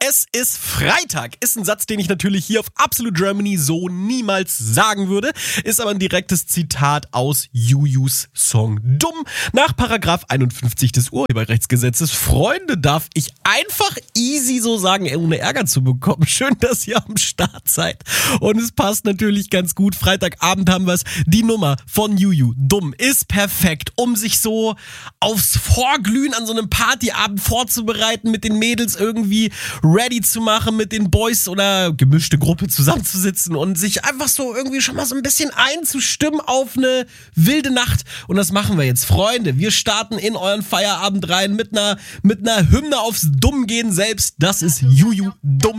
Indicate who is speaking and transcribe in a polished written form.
Speaker 1: Es ist Freitag. Ist ein Satz, den ich natürlich hier auf Absolute Germany so niemals sagen würde. Ist aber ein direktes Zitat aus Jujus Song Dumm. Nach Paragraph 51 des Urheberrechtsgesetzes. Freunde, darf ich einfach easy so sagen, ohne Ärger zu bekommen. Schön, dass ihr am Start seid. Und es passt natürlich ganz gut. Freitagabend haben wir es. Die Nummer von Juju, Dumm, ist perfekt, um sich so aufs Vorglühen an so einem Partyabend vorzubereiten, mit den Mädels irgendwie ready zu machen, mit den Boys oder gemischte Gruppe zusammenzusitzen und sich einfach so irgendwie schon mal so ein bisschen einzustimmen auf eine wilde Nacht. Und das machen wir jetzt. Freunde, wir starten in euren Feierabend rein mit einer Hymne aufs Dummgehen selbst. Das ist Juju, Dumm.